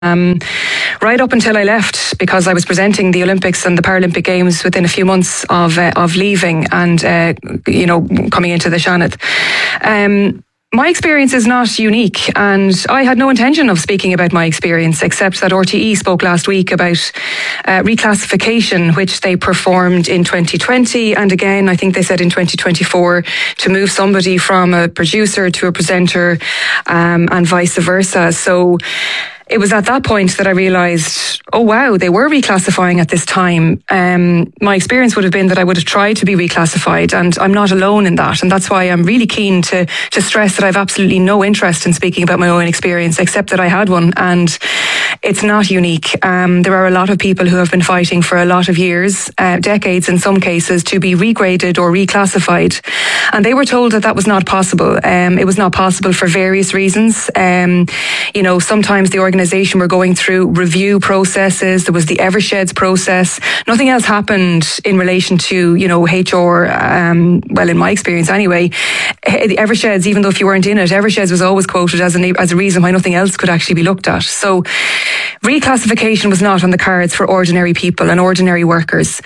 right up until I left, because I was presenting the Olympics and the Paralympic Games within a few months of leaving and coming into the Seanad. My experience is not unique, and I had no intention of speaking about my experience, except that RTE spoke last week about reclassification, which they performed in 2020, and again, I think they said in 2024, to move somebody from a producer to a presenter, and vice versa. So it was at that point that I realised, oh wow, they were reclassifying at this time. My experience would have been that I would have tried to be reclassified, and I'm not alone in that. And that's why I'm really keen to stress that I've absolutely no interest in speaking about my own experience, except that I had one, and it's not unique. There are a lot of people who have been fighting for a lot of years, decades in some cases, to be regraded or reclassified. And they were told that that was not possible. It was not possible for various reasons. Sometimes the organisation were going through review processes. There was the Eversheds process. Nothing else happened in relation to, HR, well, in my experience anyway. The Eversheds, even though if you weren't in it, Eversheds was always quoted as a reason why nothing else could actually be looked at. So reclassification was not on the cards for ordinary people and ordinary workers.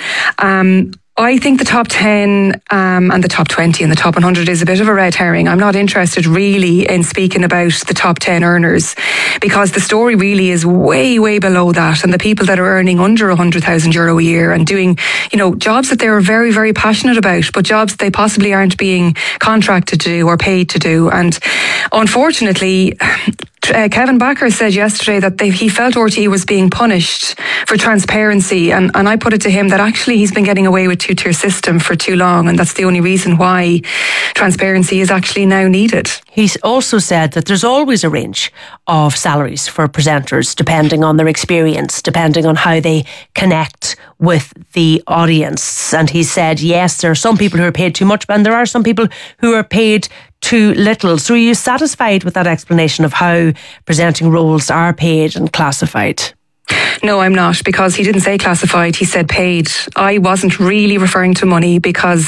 I think the top 10 and the top 20 and the top 100 is a bit of a red herring. I'm not interested really in speaking about the top 10 earners, because the story really is way, way below that. And the people that are earning under €100,000 a year and doing, jobs that they're very, very passionate about, but jobs they possibly aren't being contracted to do or paid to do. And unfortunately, Kevin Backer said yesterday that he felt RTE was being punished for transparency, and I put it to him that actually he's been getting away with two-tier system for too long, and that's the only reason why transparency is actually now needed. He's also said that there's always a range of salaries for presenters, depending on their experience, depending on how they connect with the audience. And he said, yes, there are some people who are paid too much, and there are some people who are paid too little. So are you satisfied with that explanation of how presenting roles are paid and classified? No, I'm not, because he didn't say classified, he said paid. I wasn't really referring to money because,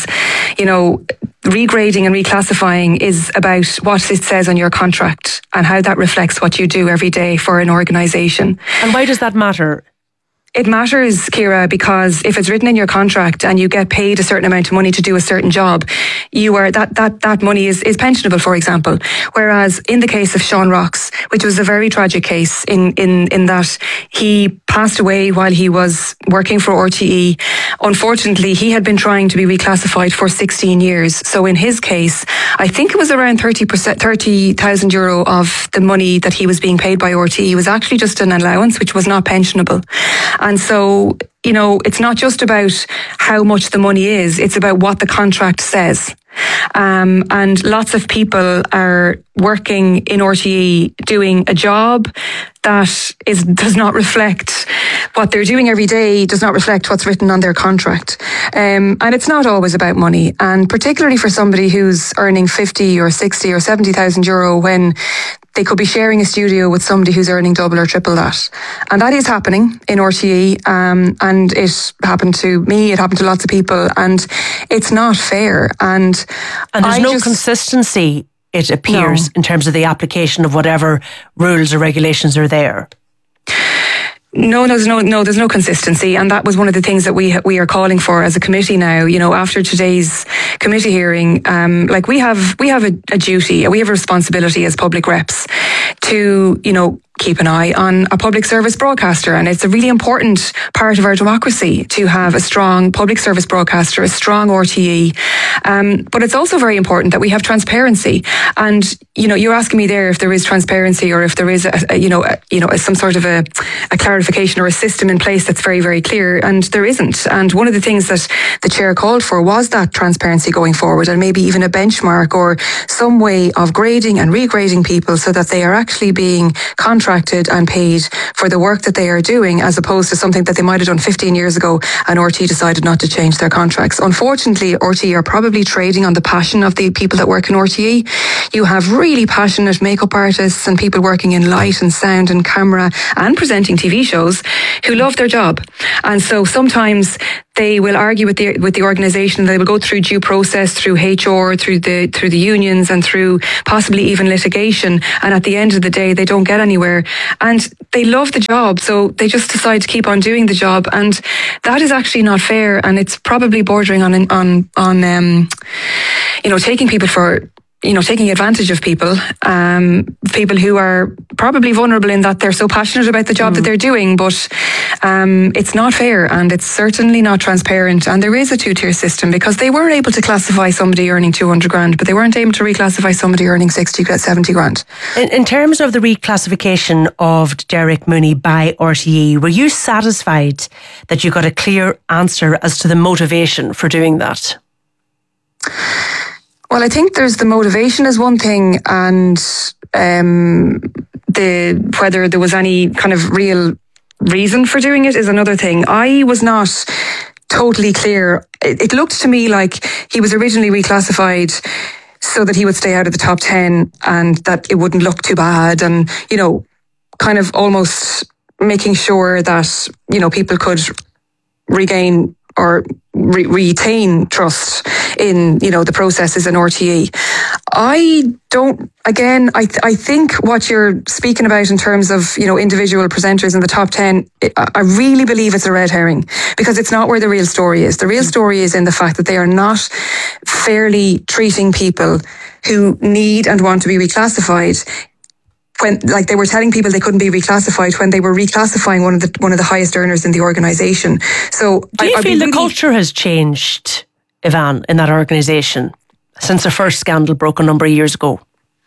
regrading and reclassifying is about what it says on your contract and how that reflects what you do every day for an organisation. And why does that matter? It matters, Ciara, because if it's written in your contract and you get paid a certain amount of money to do a certain job, that money is pensionable, for example. Whereas in the case of Sean Rocks, which was a very tragic case in that he passed away while he was working for RTE. Unfortunately, he had been trying to be reclassified for 16 years. So in his case, I think it was around €30,000 of the money that he was being paid by RTE was actually just an allowance, which was not pensionable. And so, it's not just about how much the money is, it's about what the contract says. And lots of people are working in RTE doing a job that does not reflect what they're doing every day, does not reflect what's written on their contract. And it's not always about money. And particularly for somebody who's earning 50 or 60 or 70,000 euro when they could be sharing a studio with somebody who's earning double or triple that. And that is happening in RTE. And it happened to me, it happened to lots of people, and it's not fair. And there's no consistency, it appears, in terms of the application of whatever rules or regulations are there. No, there's no consistency, and that was one of the things that we are calling for as a committee now. After today's committee hearing, we have a duty, we have a responsibility as public reps to keep an eye on a public service broadcaster, and it's a really important part of our democracy to have a strong public service broadcaster, a strong RTE. But it's also very important that we have transparency. And you're asking me there if there is transparency or if there is some sort of a clarification or a system in place that's very, very clear, and there isn't. And one of the things that the chair called for was that transparency going forward, and maybe even a benchmark or some way of grading and regrading people so that they are actually being contracted and paid for the work that they are doing, as opposed to something that they might have done 15 years ago and RTE decided not to change their contracts. Unfortunately, RTE are probably trading on the passion of the people that work in RTE. You have really passionate makeup artists and people working in light and sound and camera and presenting TV shows who love their job. And so sometimes they will argue with the organisation. They will go through due process, through HR, through the unions, and through possibly even litigation. And at the end of the day, they don't get anywhere. And they love the job, so they just decide to keep on doing the job. And that is actually not fair. And it's probably bordering on taking people for, taking advantage of people, people who are probably vulnerable in that they're so passionate about the job that they're doing, but it's not fair, and it's certainly not transparent. And there is a two-tier system, because they were able to classify somebody earning 200 grand, but they weren't able to reclassify somebody earning 70 grand. In terms of the reclassification of Derek Mooney by RTE, were you satisfied that you got a clear answer as to the motivation for doing that? Well, I think there's the motivation is one thing, and whether there was any kind of real reason for doing it is another thing. I was not totally clear. It looked to me like he was originally reclassified so that he would stay out of the top 10 and that it wouldn't look too bad, and, kind of almost making sure that, people could regain or retain trust in, the processes in RTE. I think what you're speaking about in terms of, individual presenters in the top 10, I really believe it's a red herring, because it's not where the real story is. The real story is in the fact that they are not fairly treating people who need and want to be reclassified. When, they were telling people they couldn't be reclassified when they were reclassifying one of the highest earners in the organisation. So, do you feel the culture has changed, Yvonne, in that organisation since the first scandal broke a number of years ago?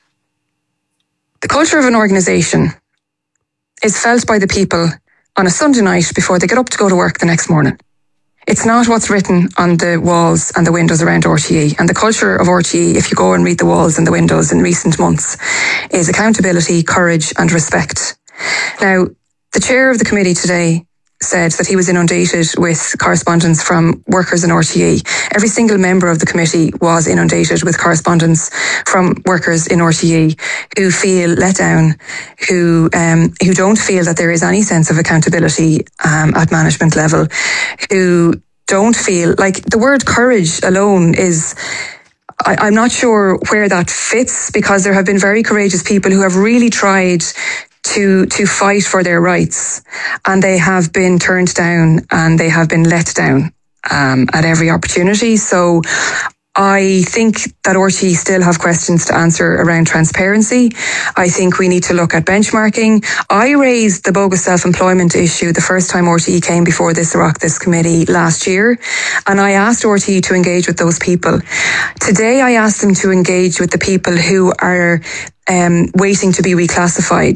The culture of an organisation is felt by the people on a Sunday night before they get up to go to work the next morning. It's not what's written on the walls and the windows around RTE. And the culture of RTE, if you go and read the walls and the windows in recent months, is accountability, courage and respect. Now, the chair of the committee today said that he was inundated with correspondence from workers in RTE. Every single member of the committee was inundated with correspondence from workers in RTE who feel let down, who don't feel that there is any sense of accountability at management level, who don't feel like the word courage alone is... I'm not sure where that fits, because there have been very courageous people who have really tried to fight for their rights, and they have been turned down and they have been let down at every opportunity. So I think that RTE still have questions to answer around transparency. I think we need to look at benchmarking. I raised the bogus self-employment issue the first time RTE came before this Oireachtas committee last year, and I asked RTE to engage with those people. Today I asked them to engage with the people who are waiting to be reclassified.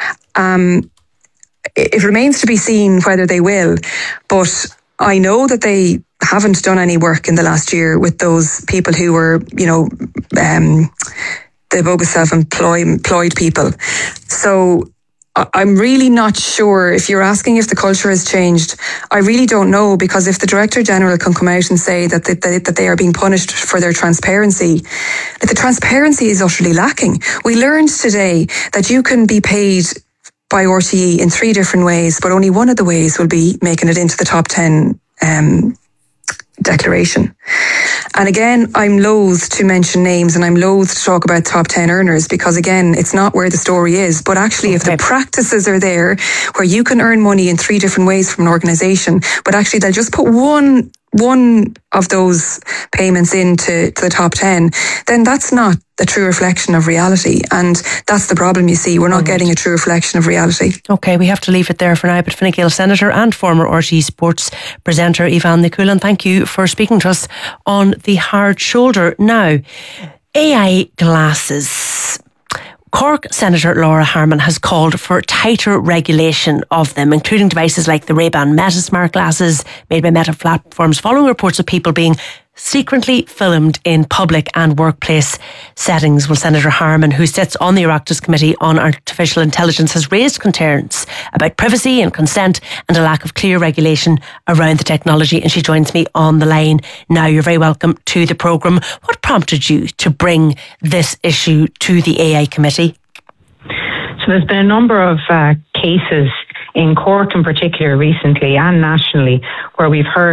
It remains to be seen whether they will, but I know that they haven't done any work in the last year with those people who were, the bogus self-employed people. So I'm really not sure. If you're asking if the culture has changed, I really don't know, because if the Director General can come out and say that they are being punished for their transparency, the transparency is utterly lacking. We learned today that you can be paid by RTE in 3 different ways, but only one of the ways will be making it into the top 10 declaration. And again, I'm loath to mention names and I'm loath to talk about top 10 earners, because again, it's not where the story is. But actually, if the practices are there where you can earn money in 3 different ways from an organisation, but actually they'll just put one of those payments into the top 10, then that's not a true reflection of reality. And that's the problem, you see. We're not getting a true reflection of reality. OK, we have to leave it there for now. But Fine Gael Senator and former RTE Sports presenter Yvonne Niculan, thank you for speaking to us on The Hard Shoulder. Now, AI glasses. Cork Senator Laura Harman has called for tighter regulation of them, including devices like the Ray-Ban Meta Smart glasses made by Meta Platforms, following reports of people being secretly filmed in public and workplace settings. Well, Senator Harman, who sits on the Oireachtas Committee on Artificial Intelligence, has raised concerns about privacy and consent and a lack of clear regulation around the technology. And she joins me on the line now. You're very welcome to the programme. What prompted you to bring this issue to the AI Committee? So there's been a number of cases in Cork in particular recently and nationally where we've heard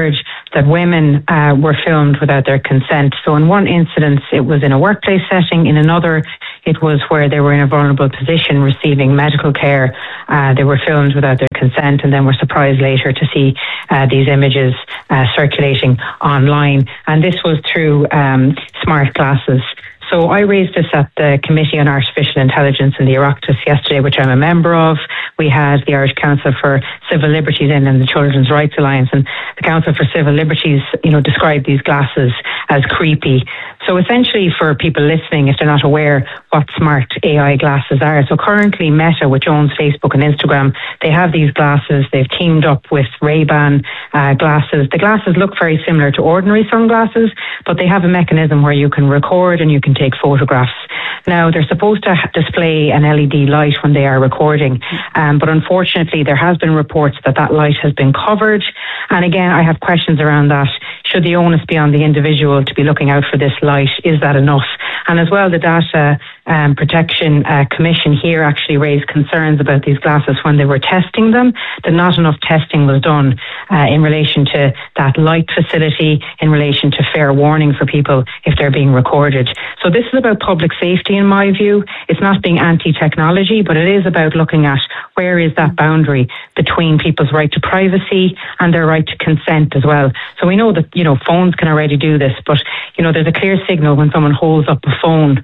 that women were filmed without their consent. So in one incident, it was in a workplace setting. In another, it was where they were in a vulnerable position receiving medical care. They were filmed without their consent and then were surprised later to see these images circulating online. And this was through smart glasses. So I raised this at the Committee on Artificial Intelligence in the Oireachtas yesterday, which I'm a member of. We had the Irish Council for Civil Liberties in and the Children's Rights Alliance, and the Council for Civil Liberties, described these glasses as creepy. So essentially, for people listening, if they're not aware what smart AI glasses are, so currently Meta, which owns Facebook and Instagram, they have these glasses. They've teamed up with Ray-Ban glasses. The glasses look very similar to ordinary sunglasses, but they have a mechanism where you can record and you can take photographs. Now, they're supposed to display an LED light when they are recording, but unfortunately there has been reports that light has been covered. And again, I have questions around that. Should the onus be on the individual to be looking out for this light? Is that enough? And as well, the Data Protection Commission here actually raised concerns about these glasses when they were testing them, that not enough testing was done in relation to that light facility, in relation to fair warning for people if they're being recorded. So this is about public safety in my view. It's not being anti-technology, but it is about looking at where is that boundary between people's right to privacy and their right to consent as well. So we know that, phones can already do this, but, there's a clear signal when someone holds up a phone,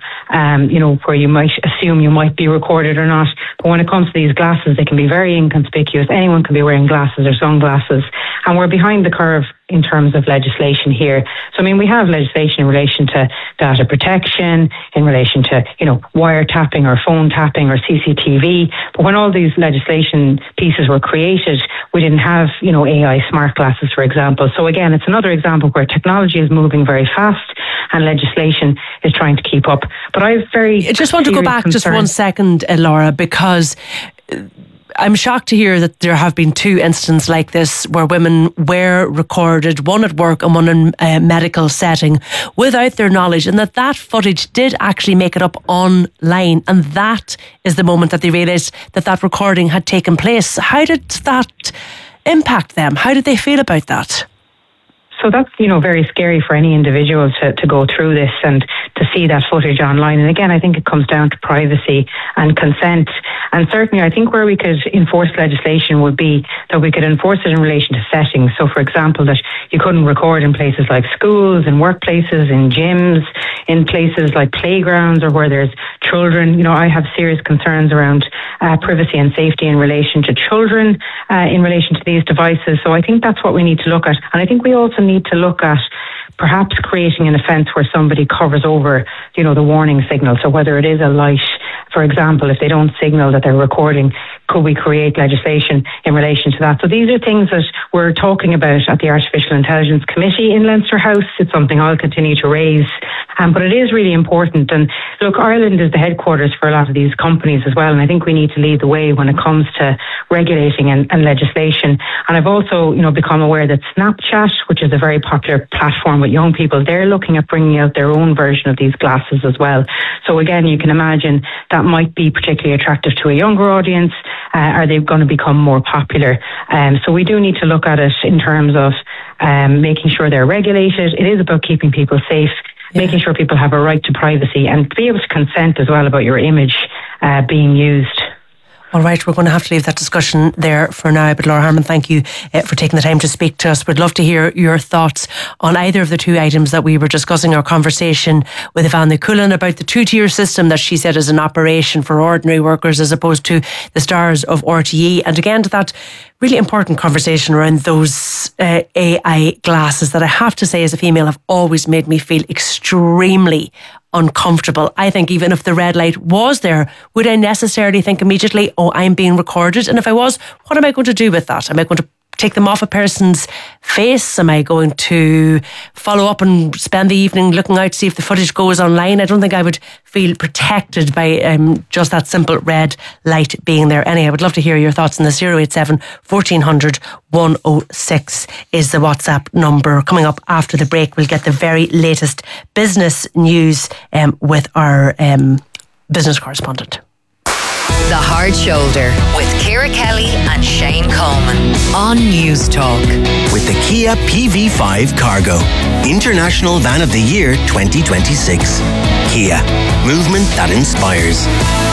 where you might assume you might be recorded or not. But when it comes to these glasses, they can be very inconspicuous. Anyone can be wearing glasses or sunglasses. And we're behind the curve in terms of legislation here. So, we have legislation in relation to data protection, in relation to, wiretapping or phone tapping or CCTV. But when all these legislation pieces were created, we didn't have, AI smart glasses, for example. So again, it's another example where technology is moving very fast and legislation is trying to keep up. But I just want to go back just 1 second, Laura, because I'm shocked to hear that there have been two incidents like this where women were recorded, one at work and one in a medical setting, without their knowledge, and that footage did actually make it up online, and that is the moment that they realised that recording had taken place. How did that impact them? How did they feel about that? So that's, very scary for any individual to go through this and to see that footage online. And again, I think it comes down to privacy and consent. And certainly I think where we could enforce legislation would be that we could enforce it in relation to settings. So for example, that you couldn't record in places like schools, in workplaces, in gyms, in places like playgrounds or where there's children. I have serious concerns around privacy and safety in relation to children, in relation to these devices. So I think that's what we need to look at. And I think we also need to look at perhaps creating an offence where somebody covers over, the warning signal. So whether it is a light, for example, if they don't signal that they're recording, could we create legislation in relation to that? So these are things that we're talking about at the Artificial Intelligence Committee in Leinster House. It's something I'll continue to raise. But it is really important. And look, Ireland is the headquarters for a lot of these companies as well. And I think we need to lead the way when it comes to regulating and legislation. And I've also, become aware that Snapchat, which is a very popular platform with young people, they're looking at bringing out their own version of these glasses as well. So again, you can imagine that might be particularly attractive to a younger audience. Are they going to become more popular? So we do need to look at it in terms of making sure they're regulated. It is about keeping people safe, making sure people have a right to privacy and to be able to consent as well about your image being used. All right, we're going to have to leave that discussion there for now. But Laura Harmon, thank you for taking the time to speak to us. We'd love to hear your thoughts on either of the two items that we were discussing. Our conversation with Ivana Cullen about the two-tier system that she said is an operation for ordinary workers as opposed to the stars of RTE. And again, to that really important conversation around those AI glasses that I have to say as a female have always made me feel extremely uncomfortable. I think even if the red light was there, would I necessarily think immediately, oh, I'm being recorded? And if I was, what am I going to do with that? Am I going to take them off a person's face? Am I going to follow up and spend the evening looking out to see if the footage goes online? I don't think I would feel protected by just that simple red light being there. Anyway, I would love to hear your thoughts on the 087 1400 106 is the WhatsApp number. Coming up after the break, we'll get the very latest business news with our business correspondent. The Hard Shoulder with Ciara Kelly and Shane Cullen. Coleman on News Talk. With the Kia PV5 Cargo, International Van of the Year 2026. Kia, movement that inspires.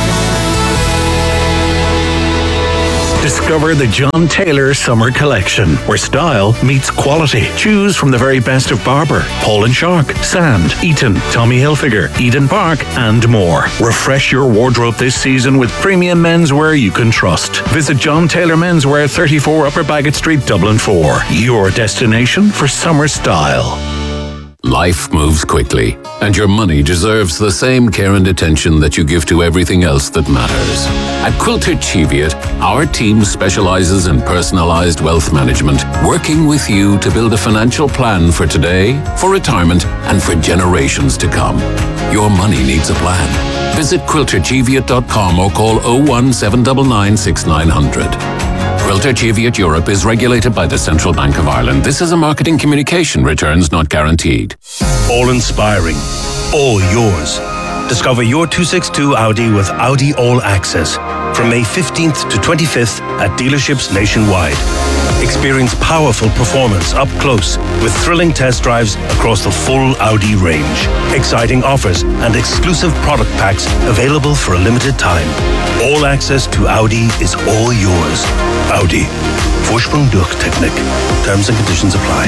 Discover the John Taylor Summer Collection, where style meets quality. Choose from the very best of Barber, Paul & Shark, Sand, Eaton, Tommy Hilfiger, Eden Park, and more. Refresh your wardrobe this season with premium menswear you can trust. Visit John Taylor Menswear, 34 Upper Bagot Street, Dublin 4. Your destination for summer style. Life moves quickly, and your money deserves the same care and attention that you give to everything else that matters. At Quilter Cheviot, our team specializes in personalized wealth management, working with you to build a financial plan for today, for retirement, and for generations to come. Your money needs a plan. Visit quiltercheviot.com or call 01799 6900. Quilter Cheviot Europe is regulated by the Central Bank of Ireland. This is a marketing communication. Returns not guaranteed. All inspiring. All yours. Discover your 262 Audi with Audi All Access from May 15th to 25th at dealerships nationwide. Experience powerful performance up close with thrilling test drives across the full Audi range. Exciting offers and exclusive product packs available for a limited time. All access to Audi is all yours. Audi. Vorsprung durch Technik. Terms and conditions apply.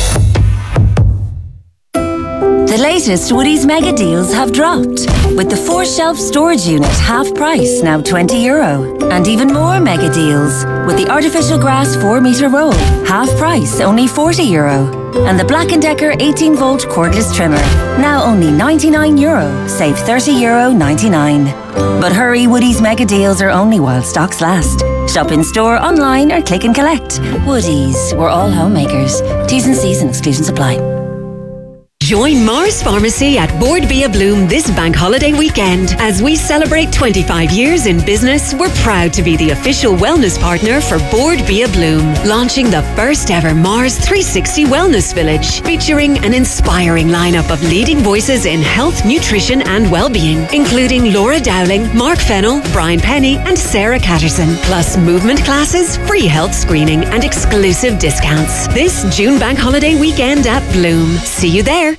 The latest Woodie's mega deals have dropped. With the 4-shelf storage unit half price, now €20. And even more mega deals. With the artificial grass 4-metre roll, half price, only €40. And the Black & Decker 18-volt cordless trimmer, now only €99, save €30.99. But hurry, Woodie's mega deals are only while stocks last. Shop in store, online or click and collect. Woodie's, we're all homemakers. T's and C's and exclusions apply. Join Mars Pharmacy at Board Bia Bloom this bank holiday weekend. As we celebrate 25 years in business, we're proud to be the official wellness partner for Board Bia Bloom, launching the first ever Mars 360 Wellness Village, featuring an inspiring lineup of leading voices in health, nutrition and well-being, including Laura Dowling, Mark Fennell, Brian Penny and Sarah Catterson, plus movement classes, free health screening and exclusive discounts. This June bank holiday weekend at Bloom. See you there.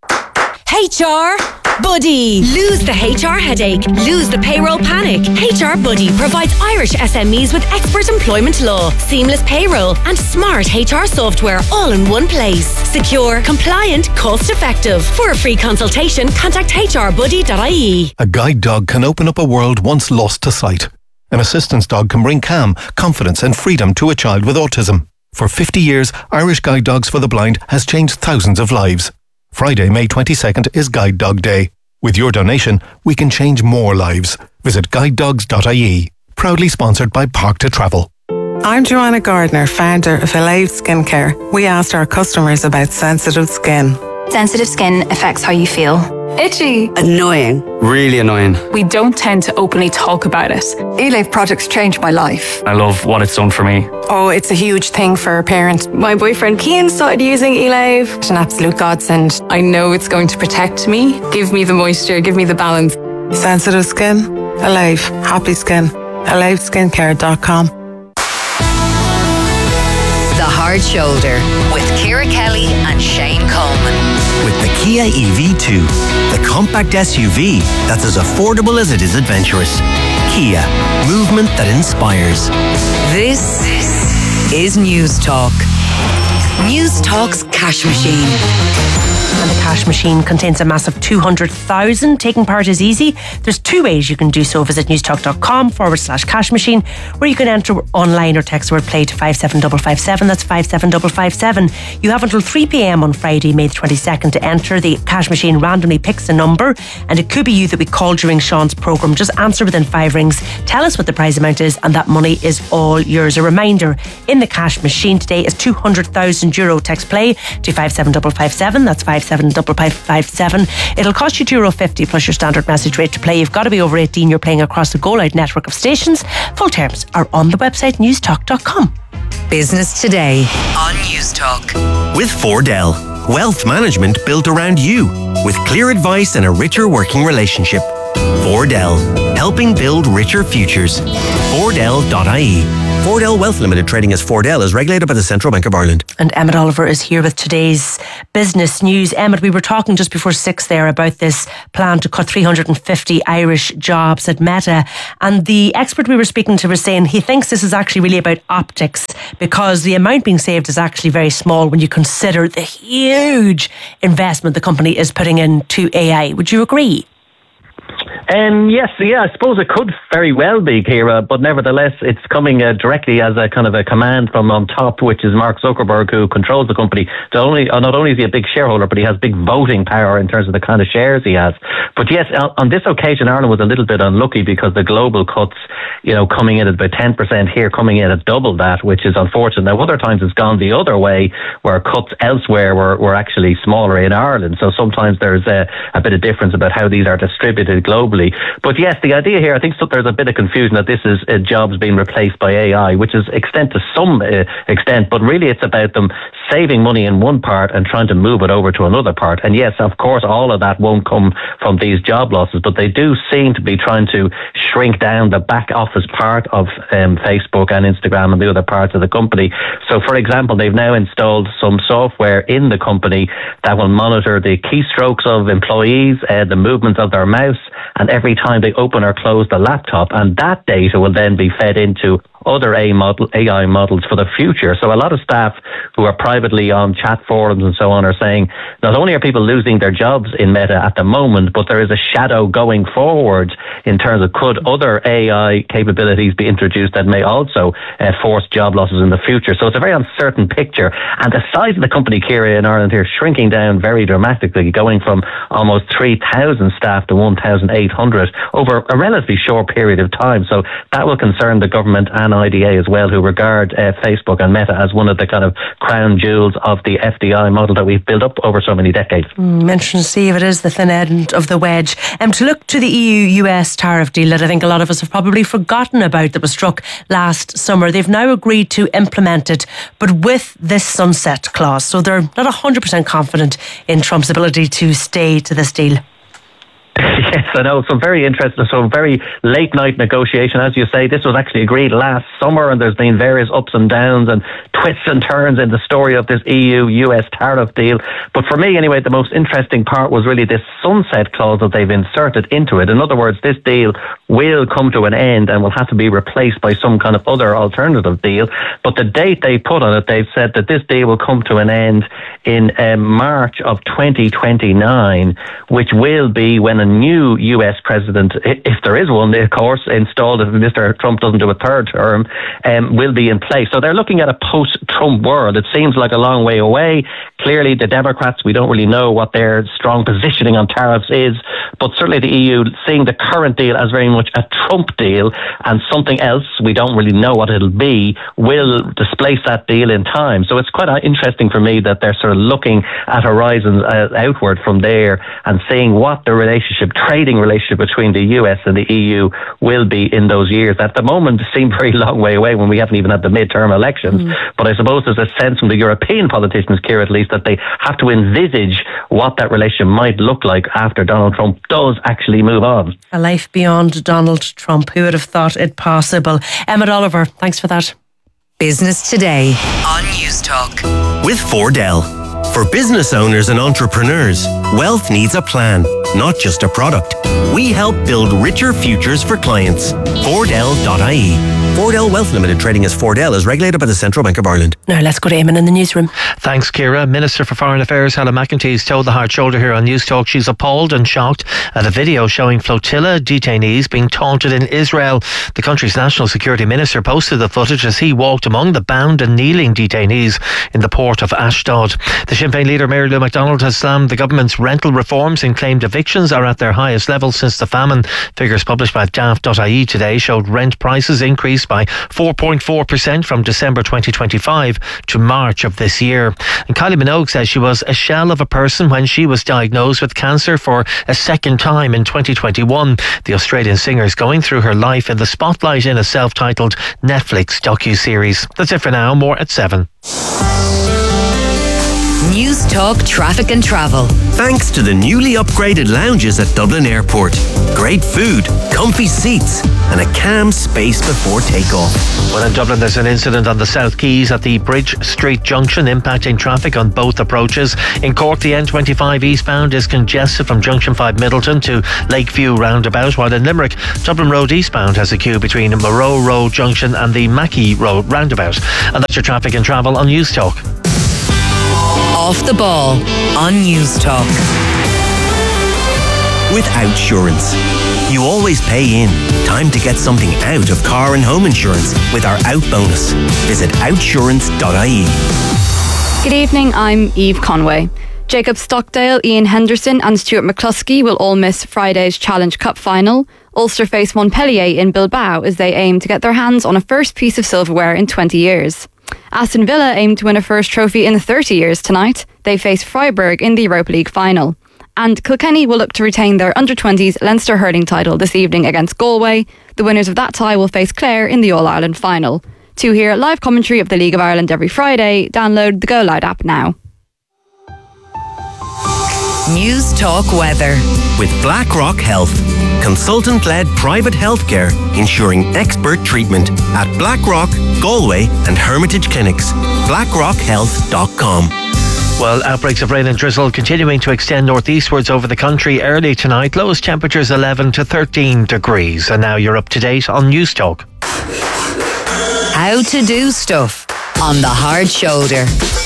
HR Buddy. Lose the HR headache. Lose the payroll panic. HR Buddy provides Irish SMEs with expert employment law, seamless payroll and smart HR software all in one place. Secure, compliant, cost effective. For a free consultation, contact hrbuddy.ie. A guide dog can open up a world once lost to sight. An assistance dog can bring calm, confidence and freedom to a child with autism. For 50 years, Irish Guide Dogs for the Blind has changed thousands of lives. Friday, May 22nd is Guide Dog Day. With your donation, we can change more lives. Visit guidedogs.ie. Proudly sponsored by Park to Travel. I'm Joanna Gardner, founder of Alive Skincare. We asked our customers about sensitive skin. Sensitive skin affects how you feel. Itchy. Annoying. Really annoying. We don't tend to openly talk about it. eLife products changed my life. I love what it's done for me. Oh, it's a huge thing for a parent. My boyfriend Cian started using eLife. It's an absolute godsend. I know it's going to protect me, give me the moisture, give me the balance. Sensitive skin, Alive. Happy skin. AliveSkincare.com. The Hard Shoulder with Ciara Kelly and Shane Coleman. With the Kia EV2, the compact SUV that's as affordable as it is adventurous. Kia, movement that inspires. This is News Talk. News Talk's cash machine. And the cash machine contains a massive 200,000. Taking part is easy. There's two ways you can do so. Visit newstalk.com/cash machine, where you can enter online or text the word play to 57557. That's 57557. You have until 3 p.m. on Friday, May the 22nd to enter. The cash machine randomly picks a number, and it could be you that we call during Sean's programme. Just answer within 5 rings. Tell us what the prize amount is, and that money is all yours. A reminder, in the cash machine today is €200,000. Text play to 57557. That's 57557. It'll cost you €2.50 plus your standard message rate to play. You've got to be over 18. You're playing across the Go Loud network of stations. Full terms are on the website newstalk.com. Business today on News Talk. With Fordell, wealth management built around you, with clear advice and a richer working relationship. Fordell, helping build richer futures. Fordell.ie. Fordell Wealth Limited, trading as Fordell, is regulated by the Central Bank of Ireland. And Emmett Oliver is here with today's business news. Emmett, we were talking just before 6 there about this plan to cut 350 Irish jobs at Meta. And the expert we were speaking to was saying he thinks this is actually really about optics, because the amount being saved is actually very small when you consider the huge investment the company is putting into AI. Would you agree? Yes, I suppose it could very well be, Ciara, but nevertheless it's coming directly as a kind of a command from on top, which is Mark Zuckerberg, who controls the company. Not only is he a big shareholder, but he has big voting power in terms of the kind of shares he has. But yes, on this occasion Ireland was a little bit unlucky, because the global cuts, coming in at about 10%, here coming in at double that, which is unfortunate. Now other times it's gone the other way, where cuts elsewhere were actually smaller in Ireland, so sometimes there's a bit of difference about how these are distributed globally. But yes, the idea here, I think there's a bit of confusion that this is jobs being replaced by AI, which is extent to some extent, but really it's about them saving money in one part and trying to move it over to another part. And yes, of course, all of that won't come from these job losses, but they do seem to be trying to shrink down the back office part of Facebook and Instagram and the other parts of the company. So, for example, they've now installed some software in the company that will monitor the keystrokes of employees, the movements of their mouse, and every time they open or close the laptop, and that data will then be fed into other AI models for the future. So a lot of staff who are privately on chat forums and so on are saying not only are people losing their jobs in Meta at the moment, but there is a shadow going forward in terms of could other AI capabilities be introduced that may also force job losses in the future. So it's a very uncertain picture. And the size of the company, Ciara, in Ireland here shrinking down very dramatically, going from almost 3,000 staff to 1,800 over a relatively short period of time. So that will concern the government and IDA as well, who regard Facebook and Meta as one of the kind of crown jewels of the FDI model that we've built up over so many decades. Mentioned, Steve, it is the thin end of the wedge. To look to the EU-US tariff deal that I think a lot of us have probably forgotten about, that was struck last summer. They've now agreed to implement it, but with this sunset clause. So they're not 100% confident in Trump's ability to stay to this deal. Yes, I know. Some very interesting, very late night negotiation. As you say, this was actually agreed last summer, and there's been various ups and downs and twists and turns in the story of this EU-US tariff deal. But for me, anyway, the most interesting part was really this sunset clause that they've inserted into it. In other words, this deal will come to an end and will have to be replaced by some kind of other alternative deal. But the date they put on it, they've said that this deal will come to an end in March of 2029, which will be when a new US president, if there is one, of course, installed if Mr. Trump doesn't do a third term, will be in place. So they're looking at a post-Trump world. It seems like a long way away. Clearly, the Democrats, we don't really know what their strong positioning on tariffs is, but certainly the EU, seeing the current deal as very much a Trump deal, and something else, we don't really know what it'll be, will displace that deal in time. So it's quite interesting for me that they're sort of looking at horizons outward from there and seeing what the trading relationship between the US and the EU will be in those years. At the moment, it seems a very long way away when we haven't even had the midterm elections. But I suppose there's a sense from the European politicians, Ciara, at least, that they have to envisage what that relationship might look like after Donald Trump does actually move on. A life beyond Donald Trump. Who would have thought it possible? Emmett Oliver, thanks for that. Business Today on News Talk. With Fordell. For business owners and entrepreneurs, wealth needs a plan, not just a product. We help build richer futures for clients. Fordell.ie. Fordell Wealth Limited, trading as Fordell, is regulated by the Central Bank of Ireland. Now let's go to Eamon in the newsroom. Thanks, Ciara. Minister for Foreign Affairs Helen McEntee told the Hard Shoulder here on News Talk she's appalled and shocked at a video showing flotilla detainees being taunted in Israel. The country's National Security Minister posted the footage as he walked among the bound and kneeling detainees in the port of Ashdod. The Sinn Féin leader Mary Lou McDonald has slammed the government's rental reforms and claimed evictions are at their highest level since the famine. Figures published by Daft.ie today showed rent prices increased by 4.4% from December 2025 to March of this year. And Kylie Minogue says she was a shell of a person when she was diagnosed with cancer for a second time in 2021. The Australian singer is going through her life in the spotlight in a self-titled Netflix docu-series. That's it for now. More at 7. News News Talk Traffic and Travel. Thanks to the newly upgraded lounges at Dublin Airport. Great food, comfy seats, and a calm space before takeoff. Well, in Dublin, there's an incident on the South Quays at the Bridge Street junction, impacting traffic on both approaches. In Cork, the N25 eastbound is congested from Junction 5 Middleton to Lakeview roundabout, while in Limerick, Dublin Road eastbound has a queue between Moreau Road junction and the Mackey Road roundabout. And that's your traffic and travel on News Talk. Off the Ball on News Talk. With Outsurance, you always pay in. Time to get something out of car and home insurance with our Out bonus. Visit outsurance.ie. Good evening, I'm Eve Conway. Jacob Stockdale, Ian Henderson and Stuart McCluskey will all miss Friday's Challenge Cup final. Ulster face Montpellier in Bilbao as they aim to get their hands on a first piece of silverware in 20 years. Aston Villa aim to win a first trophy in 30 years tonight. They face Freiburg in the Europa League final. And Kilkenny will look to retain their under-20s Leinster hurling title this evening against Galway. The winners of that tie will face Clare in the All-Ireland final. To hear live commentary of the League of Ireland every Friday, download the Go Loud app now. News Talk Weather. With BlackRock Health, consultant-led private healthcare ensuring expert treatment at BlackRock, Galway and Hermitage Clinics. BlackRockHealth.com. Well, outbreaks of rain and drizzle continuing to extend northeastwards over the country early tonight. Lowest temperatures 11 to 13 degrees. And now you're up to date on News Talk. How to do stuff on the hard shoulder.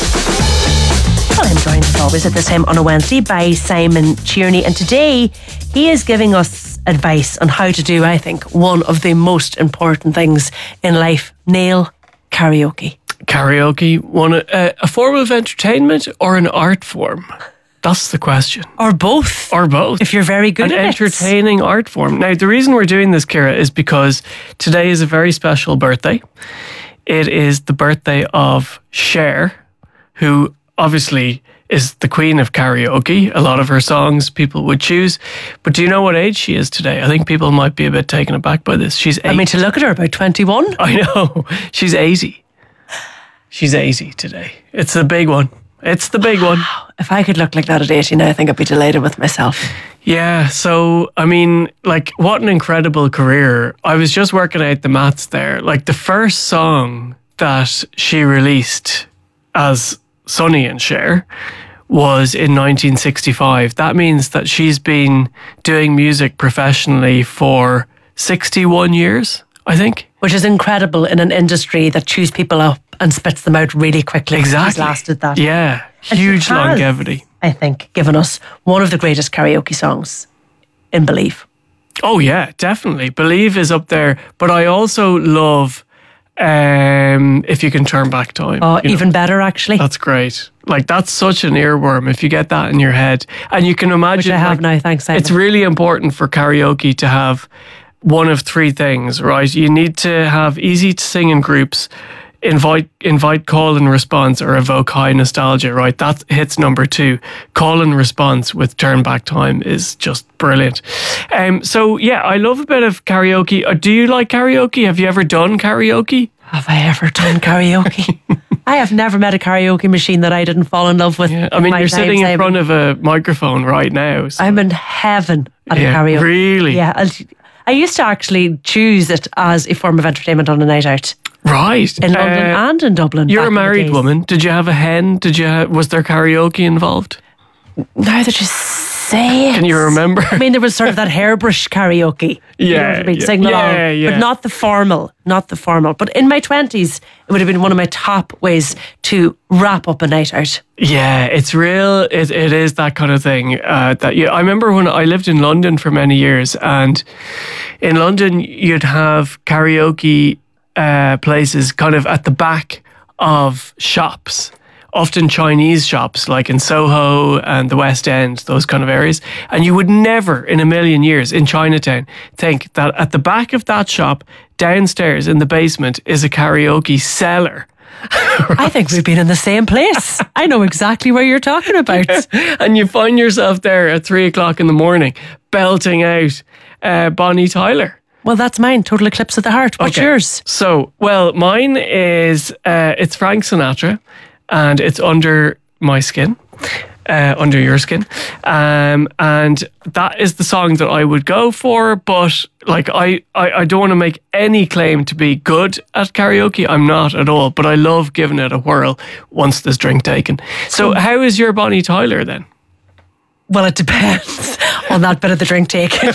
Well, I'm joined as always at this time on a Wednesday by Simon Tierney, and today he is giving us advice on how to do, I think, one of the most important things in life: nail karaoke. Karaoke, a form of entertainment or an art form? That's the question. Or both. Or both. If you're very good at it. An entertaining art form. Now, the reason we're doing this, Ciara, is because today is a very special birthday. It is the birthday of Cher, who obviously is the queen of karaoke. A lot of her songs people would choose. But do you know what age she is today? I think people might be a bit taken aback by this. She's 80. I mean, to look at her, about 21. I know. She's 80. She's 80 today. It's the big one. It's the big one. If I could look like that at 80 now, I think I'd be delighted with myself. Yeah, so, I mean, like, what an incredible career. I was just working out the maths there. Like, the first song that she released as Sonny and Cher was in 1965. That means that she's been doing music professionally for 61 years, I think. Which is incredible in an industry that chews people up and spits them out really quickly. Exactly. She's lasted that. Yeah, huge longevity. I think, given us one of the greatest karaoke songs in Believe. Oh yeah, definitely. Believe is up there. But I also love If You Can Turn Back Time. Oh, even better, actually. That's great. Like, that's such an earworm if you get that in your head. And you can imagine... Which I have now, thanks, Simon. It's really important for karaoke to have one of three things, right? You need to have easy to sing in groups, invite call and response, or evoke high nostalgia, right? That hits number 2. Call and response with Turn Back Time is just brilliant. So yeah, I love a bit of karaoke. Do you like karaoke? Have you ever done karaoke? Have I ever done karaoke? I have never met a karaoke machine that I didn't fall in love with. Yeah, I mean, you're sitting in front of a microphone right now. So. I'm in heaven at a karaoke. Really? Yeah. I used to actually choose it as a form of entertainment on a night out. Right. In London and in Dublin. You're a married woman. Did you have a hen? Was there karaoke involved? Now that you say it. Can you remember? I mean, there was sort of that hairbrush karaoke. Yeah. Sing along. But not the formal. But in my 20s, it would have been one of my top ways to wrap up a night out. Yeah, it's real. It is that kind of thing. I remember when I lived in London for many years, and in London, you'd have karaoke places kind of at the back of shops, often Chinese shops like in Soho and the West End, those kind of areas. And you would never in a million years in Chinatown think that at the back of that shop, downstairs in the basement, is a karaoke cellar. Right. I think we've been in the same place. I know exactly what you're talking about. And you find yourself there at 3:00 in the morning belting out Bonnie Tyler. Well, that's mine. Total Eclipse of the Heart. What's yours? So, mine is, it's Frank Sinatra, and it's Under My Skin. Under Your Skin. And that is the song that I would go for, but like I don't want to make any claim to be good at karaoke. I'm not at all, but I love giving it a whirl once there's drink taken. So how is your Bonnie Tyler then? Well, it depends on that bit of the drink taken.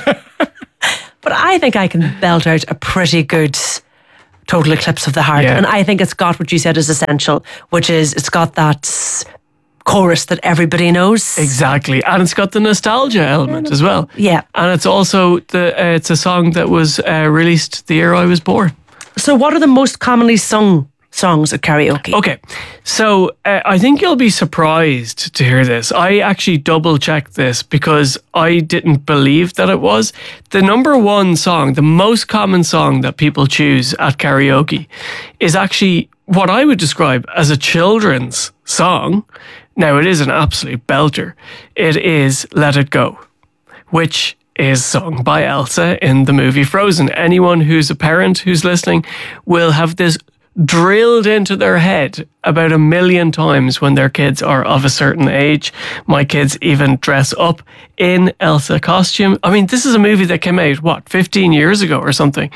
But I think I can belt out a pretty good Total Eclipse of the Heart. Yeah. And I think it's got what you said is essential, which is it's got that chorus that everybody knows. Exactly. And it's got the nostalgia element as well. Yeah. And it's also it's a song that was released the year I was born. So what are the most commonly sung songs at karaoke? Okay, so I think you'll be surprised to hear this. I actually double checked this because I didn't believe that it was. The number one song, the most common song that people choose at karaoke is actually what I would describe as a children's song. Now, it is an absolute belter. It is Let It Go, which is sung by Elsa in the movie Frozen. Anyone who's a parent who's listening will have this drilled into their head about 1 million times when their kids are of a certain age. My kids even dress up in Elsa costume. I mean, this is a movie that came out, 15 years ago or something.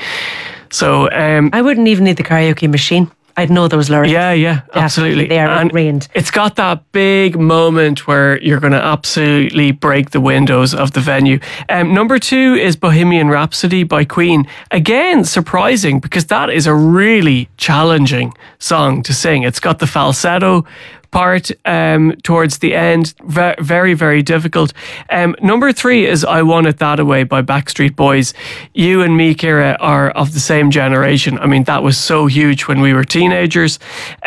So I wouldn't even need the karaoke machine. I'd know those lyrics. Yeah, absolutely. They are ingrained. It's got that big moment where you're going to absolutely break the windows of the venue. Number 2 is Bohemian Rhapsody by Queen. Again, surprising because that is a really challenging song to sing. It's got the falsetto part towards the end. Very, very difficult. Number 3 is I Want It That Way by Backstreet Boys. You and me, Ciara, are of the same generation. I mean, that was so huge when we were teenagers.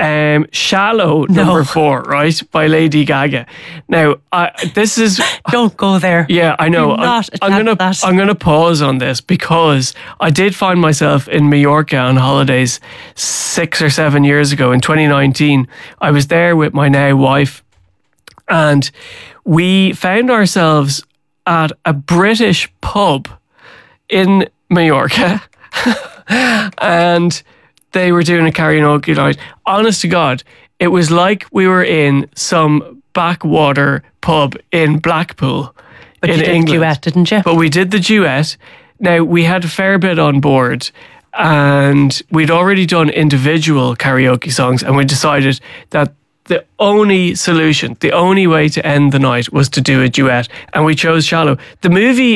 Shallow, number 4, right, by Lady Gaga. Now, this is... Don't go there. Yeah, I know. I'm gonna pause on this because I did find myself in Mallorca on holidays 6 or 7 years ago in 2019. I was there with my now wife, and we found ourselves at a British pub in Mallorca and they were doing a karaoke night. Honest to God, it was like we were in some backwater pub in Blackpool but in you did England. The duet, didn't you? But we did the duet. Now, we had a fair bit on board and we'd already done individual karaoke songs, and we decided that the only solution, the only way to end the night was to do a duet, and we chose Shallow. The movie,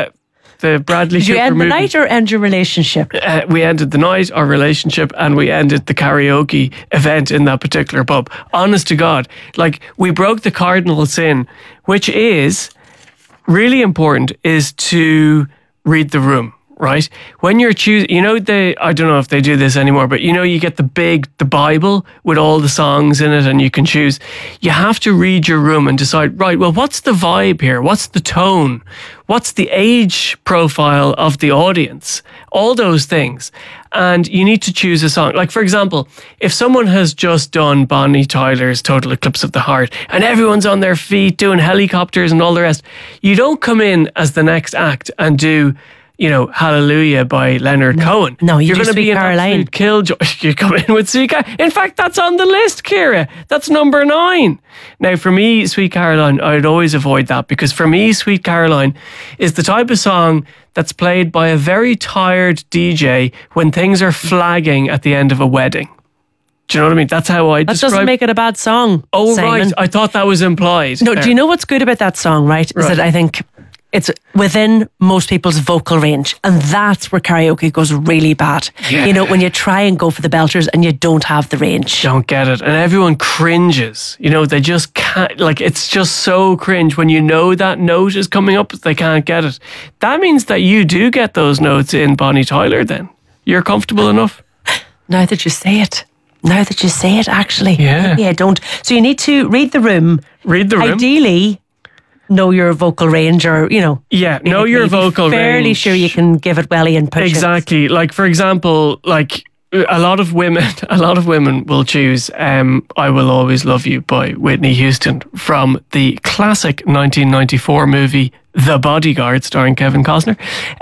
the Bradley Did you Cooper end the movie, night or end your relationship? we ended the night, our relationship, and we ended the karaoke event in that particular pub. Honest to God, like, we broke the cardinal sin, which is really important, is to read the room. Right? When you're choosing, I don't know if they do this anymore, but you get the Bible with all the songs in it and you can choose. You have to read your room and decide, right, well, what's the vibe here? What's the tone? What's the age profile of the audience? All those things. And you need to choose a song. Like, for example, if someone has just done Bonnie Tyler's Total Eclipse of the Heart and everyone's on their feet doing helicopters and all the rest, you don't come in as the next act and do Hallelujah by Leonard Cohen. No, you're going to be an Caroline. absolute killjoy. You come in with Sweet Caroline. In fact, that's on the list, Ciara. That's number 9. Now, for me, Sweet Caroline, I'd always avoid that because for me, Sweet Caroline is the type of song that's played by a very tired DJ when things are flagging at the end of a wedding. Do you know what I mean? That's how I describe it. That doesn't make it a bad song. Oh, Simon. right. I thought that was implied. No, do you know what's good about that song, right? Is that I think it's within most people's vocal range, and that's where karaoke goes really bad. Yeah. When you try and go for the belters and you don't have the range. Don't get it. And everyone cringes. They just can't, it's just so cringe when that note is coming up, they can't get it. That means that you do get those notes in Bonnie Tyler then. You're comfortable enough? Now that you say it, actually. Yeah. Don't. So you need to read the room. Ideally, know your vocal range, or Yeah, know your vocal range. Fairly sure you can give it welly and push Exactly. Like, for example, a lot of women will choose I Will Always Love You by Whitney Houston from the classic 1994 movie The Bodyguard, starring Kevin Costner.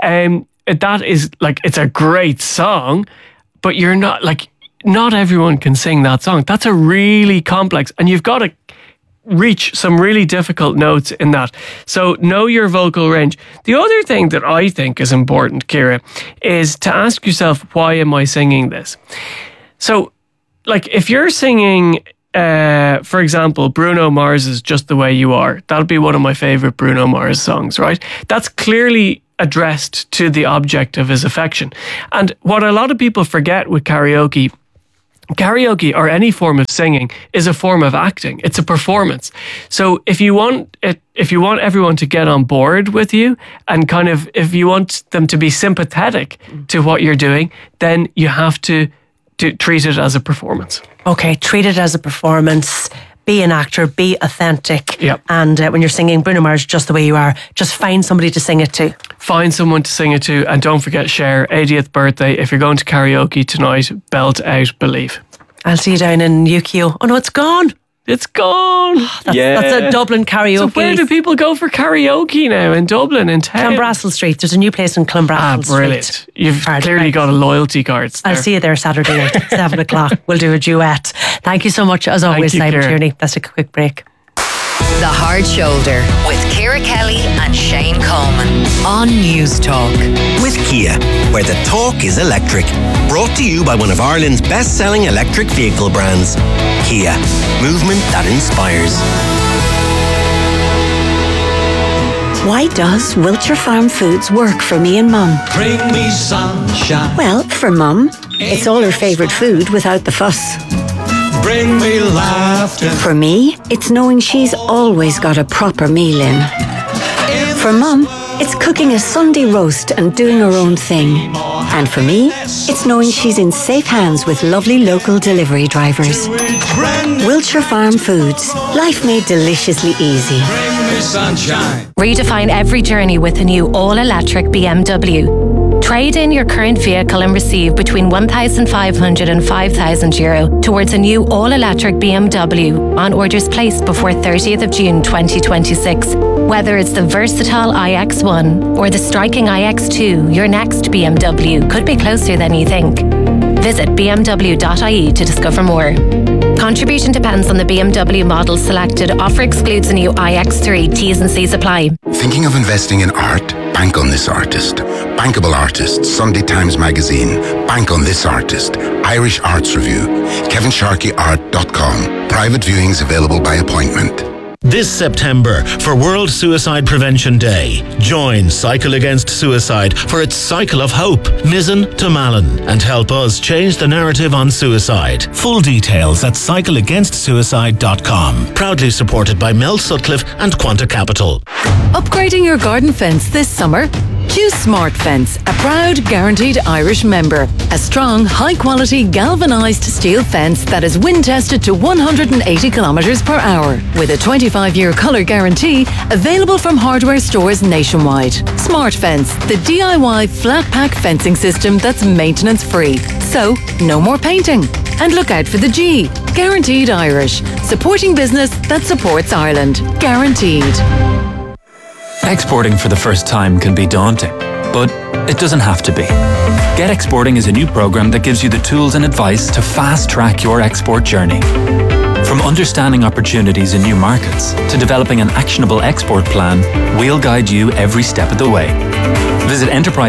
That is it's a great song, but you're not everyone can sing that song. That's a really complex, and you've got to reach some really difficult notes in that. So know your vocal range. The other thing that I think is important, Ciara, is to ask yourself, why am I singing this? So, like, if you're singing, for example, Bruno Mars's Just the Way You Are, that'll be one of my favourite Bruno Mars songs, right? That's clearly addressed to the object of his affection. And what a lot of people forget with karaoke or any form of singing is a form of acting. It's a performance. So if you want everyone to get on board with you, and kind of if you want them to be sympathetic to what you're doing, then you have to treat it as a performance. Okay, treat it as a performance. Be an actor, be authentic. Yep. And when you're singing Bruno Mars, Just the Way You Are, just find somebody to sing it to. Find someone to sing it to, and don't forget Cher, 80th birthday. If you're going to karaoke tonight, belt out Believe. I'll see you down in Yukio. Oh no, it's gone. It's gone. That's a Dublin karaoke. So where do people go for karaoke now in Dublin, in town? Clonbrassil Street. There's a new place in Clonbrassil Street. Brilliant. You've clearly got a loyalty card. I'll see you there Saturday night at 7 o'clock. We'll do a duet. Thank you so much, as always, Simon Tierney. Let's take a quick break. The Hard Shoulder with Ciara Kelly and Shane Coleman on News Talk. With Kia, where the talk is electric. Brought to you by one of Ireland's best-selling electric vehicle brands. Kia, movement that inspires. Why does Wiltshire Farm Foods work for me and Mum? Bring me sunshine. Well, for Mum, it's all her favourite food without the fuss. Bring me laughter. For me, it's knowing she's always got a proper meal in. For Mum, it's cooking a Sunday roast and doing her own thing. And for me, it's knowing she's in safe hands with lovely local delivery drivers. Wiltshire Farm Foods. Life made deliciously easy. Redefine every journey with a new all-electric BMW. Trade in your current vehicle and receive between €1,500 and €5,000 towards a new all-electric BMW on orders placed before 30th of June 2026. Whether it's the versatile iX1 or the striking iX2, your next BMW could be closer than you think. Visit bmw.ie to discover more. Contribution depends on the BMW model selected. Offer excludes the new iX3. T's and C's apply. Thinking of investing in art? Bank on this artist. Bankable Artist, Sunday Times Magazine. Bank on this artist. Irish Arts Review. KevinSharkeyArt.com. Private viewings available by appointment. This September, for World Suicide Prevention Day, join Cycle Against Suicide for its Cycle of Hope, Mizzen to Malin, and help us change the narrative on suicide. Full details at cycleagainstsuicide.com. Proudly supported by Mel Sutcliffe and Quanta Capital. Upgrading your garden fence this summer? Choose Smart Fence, a proud guaranteed Irish member. A strong, high-quality galvanised steel fence that is wind-tested to 180 kilometres per hour. With a 25-year colour guarantee, available from hardware stores nationwide. Smart Fence, the DIY flat-pack fencing system that's maintenance-free. So, no more painting. And look out for the G. Guaranteed Irish. Supporting business that supports Ireland. Guaranteed. Exporting for the first time can be daunting, but it doesn't have to be. Get Exporting is a new program that gives you the tools and advice to fast-track your export journey. From understanding opportunities in new markets to developing an actionable export plan, we'll guide you every step of the way. Visit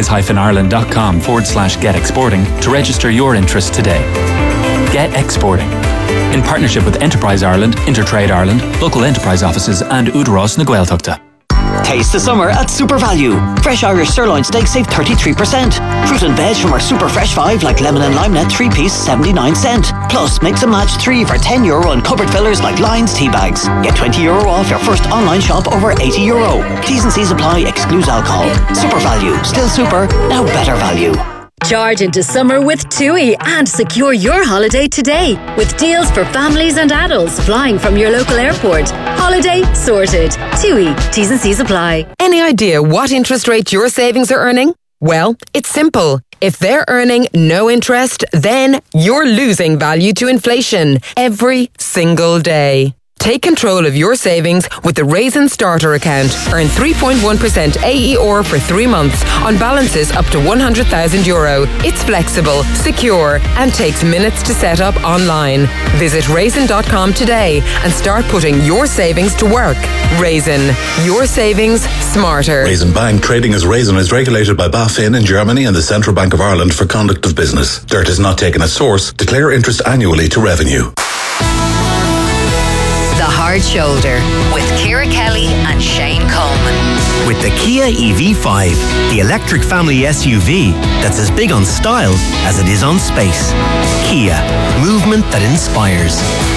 enterprise-ireland.com/getexporting to register your interest today. Get Exporting. In partnership with Enterprise Ireland, Intertrade Ireland, local enterprise offices and Udros na Gaeltachta. Taste the summer at Super Value. Fresh Irish sirloin steak save 33%. Fruit and veg from our Super Fresh 5 like lemon and lime net 3-piece 79 cent. Plus mix and match 3 for €10 and cupboard fillers like Lions tea bags. Get €20 off your first online shop over €80. T's and C's apply, excludes alcohol. Super Value. Still super, now better value. Charge into summer with TUI and secure your holiday today with deals for families and adults flying from your local airport. Holiday sorted. TUI. T's and C's apply. Any idea what interest rate your savings are earning? Well, it's simple. If they're earning no interest, then you're losing value to inflation every single day. Take control of your savings with the Raisin Starter account. Earn 3.1% AER for 3 months on balances up to €100,000. It's flexible, secure, and takes minutes to set up online. Visit raisin.com today and start putting your savings to work. Raisin, your savings smarter. Raisin Bank, trading as Raisin, is regulated by BaFin in Germany and the Central Bank of Ireland for conduct of business. Dirt is not taken at source. Declare interest annually to revenue. The Hard Shoulder with Ciara Kelly and Shane Coleman. With the Kia EV5, the electric family SUV that's as big on style as it is on space. Kia, movement that inspires.